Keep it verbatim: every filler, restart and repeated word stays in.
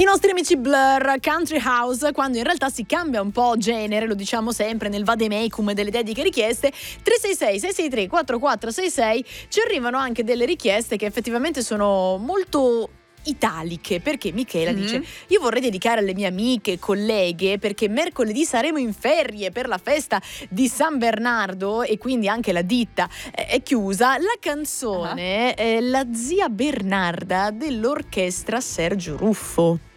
I nostri amici Blur, Country House, quando in realtà si cambia un po' genere, lo diciamo sempre nel vademecum delle dediche richieste. Tre sei sei sei sei tre quattro quattro sei sei, ci arrivano anche delle richieste che effettivamente sono molto italiche, perché Michela Mm-hmm. dice: io vorrei dedicare alle mie amiche, colleghe, perché mercoledì saremo in ferie per la festa di San Bernardo e quindi anche la ditta eh, è chiusa, la canzone è La zia Bernarda dell'orchestra Sergio Ruffo.